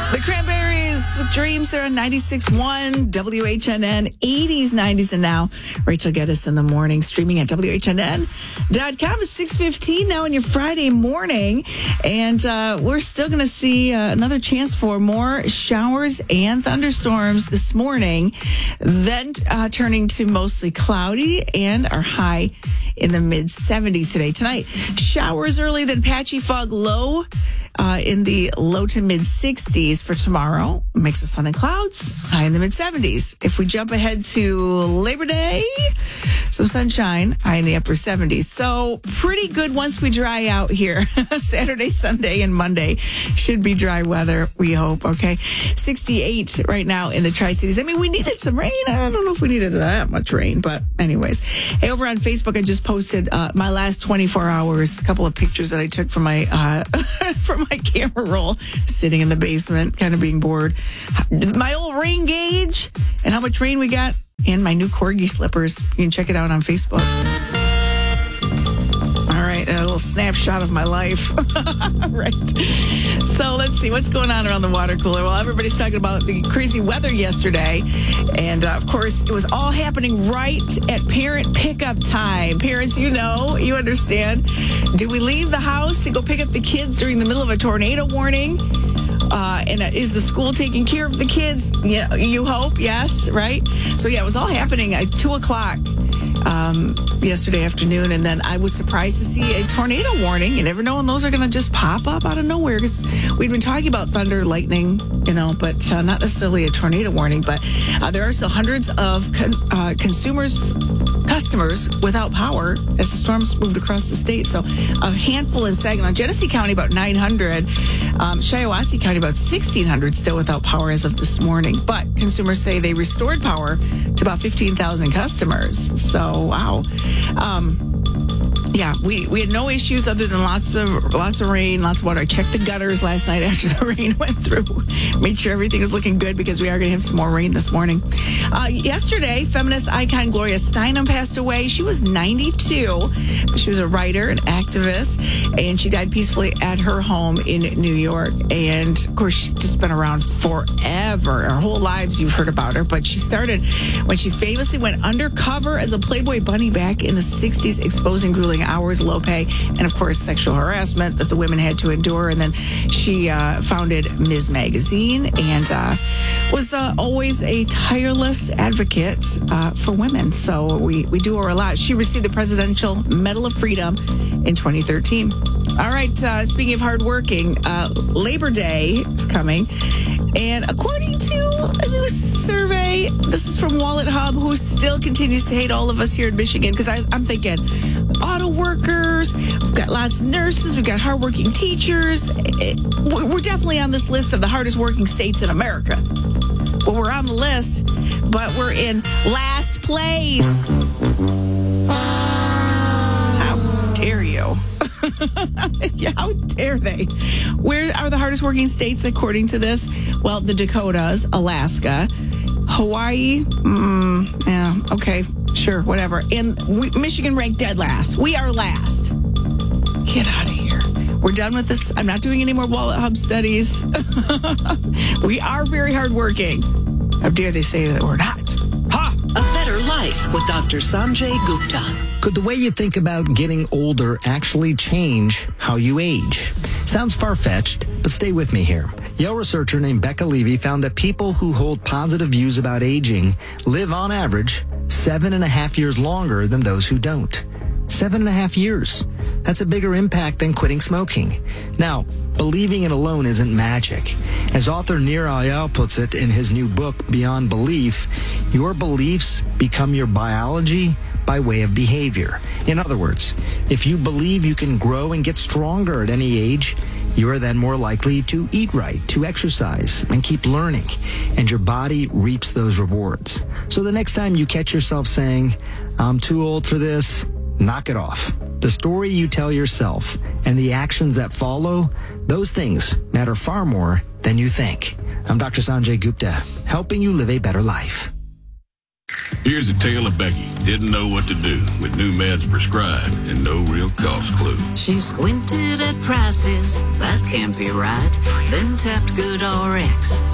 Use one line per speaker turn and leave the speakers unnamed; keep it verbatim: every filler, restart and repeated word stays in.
The Cranberries with Dreams. They're on ninety-six point one W H N N, eighties, nineties, and now Rachel Geddes in the morning, streaming at W H N N dot com. It's six fifteen now on your Friday morning, and uh, we're still going to see uh, another chance for more showers and thunderstorms this morning, then uh, turning to mostly cloudy and our high in the mid seventies today. Tonight, showers early, then patchy fog, low Uh, in the low to mid sixties for tomorrow. Mix of sun and clouds, high in the mid seventies. If we jump ahead to Labor Day, some sunshine, high in the upper seventies. So pretty good once we dry out here. Saturday, Sunday, and Monday should be dry weather, we hope, okay? sixty-eight right now in the Tri-Cities. I mean, we needed some rain. I don't know if we needed that much rain, but anyways. Hey, over on Facebook, I just posted uh, my last twenty-four hours, a couple of pictures that I took from my, uh, from my camera roll, sitting in the basement, kind of being bored. My old rain gauge and how much rain we got, and my new corgi slippers. You can check it out on Facebook. All right, a little snapshot of my life. Right. So let's see what's going on around the water cooler. Well, everybody's talking about the crazy weather yesterday. And uh, of course, it was all happening right at parent pickup time. Parents, you know, you understand. Do we leave the house to go pick up the kids during the middle of a tornado warning? Uh, and uh, is the school taking care of the kids? Yeah, you hope, yes, right? So yeah, it was all happening at two o'clock. Um, yesterday afternoon, and then I was surprised to see a tornado warning. You never know when those are going to just pop up out of nowhere, because we'd been talking about thunder, lightning, you know, but uh, not necessarily a tornado warning. But uh, there are still hundreds of con- uh, consumers, customers without power as the storms moved across the state. So a handful in Saginaw, Genesee County about nine hundred, um, Shiawassee County about sixteen hundred still without power as of this morning. But consumers say they restored power to about fifteen thousand customers. So wow. Um, yeah, we, we had no issues other than lots of lots of rain, lots of water. I checked the gutters last night after the rain went through. Made sure everything was looking good, because we are going to have some more rain this morning. Uh, yesterday, feminist icon Gloria Steinem passed away. She was ninety-two. She was a writer, an activist, and she died peacefully at her home in New York. And of course, she's just been around forever. Our whole lives you've heard about her. But she started when she famously went undercover as a Playboy bunny back in the sixties, exposing grueling hours, low pay, and of course sexual harassment that the women had to endure. And then she uh, founded Miz Magazine, and uh, was uh, always a tireless advocate uh, for women. So we, we do her a lot. She received the Presidential Medal of Freedom in twenty thirteen. All right, uh, speaking of hardworking, uh, Labor Day is coming. And according to a new survey, this is from Wallet Hub, who still continues to hate all of us here in Michigan, because I'm thinking auto workers, we've got lots of nurses, we've got hardworking teachers. We're definitely on this list of the hardest working states in America. Well, we're on the list, but we're in last place. How dare you? Yeah, how dare they? Where are the hardest working states according to this? Well, the Dakotas, Alaska, Hawaii. Mm, yeah, okay, sure, whatever. And we, Michigan ranked dead last. We are last. Get out of here. We're done with this. I'm not doing any more Wallet Hub studies. We are very hardworking. How dare they say that we're not? Ha!
A Better Life with Doctor Sanjay Gupta.
Could the way you think about getting older actually change how you age? Sounds far-fetched, but stay with me here. Yale researcher named Becca Levy found that people who hold positive views about aging live, on average, seven and a half years longer than those who don't. Seven and a half years. That's a bigger impact than quitting smoking. Now, believing it alone isn't magic. As author Nir Eyal puts it in his new book, Beyond Belief, your beliefs become your biology by way of behavior. In other words, if you believe you can grow and get stronger at any age, you are then more likely to eat right, to exercise, and keep learning, and your body reaps those rewards. So the next time you catch yourself saying, I'm too old for this, knock it off. The story you tell yourself and the actions that follow, those things matter far more than you think. I'm Doctor Sanjay Gupta, helping you live a better life.
Here's a tale of Becky. Didn't know what to do with new meds prescribed and no real cost clue.
She squinted at prices, that can't be right, then tapped GoodRx.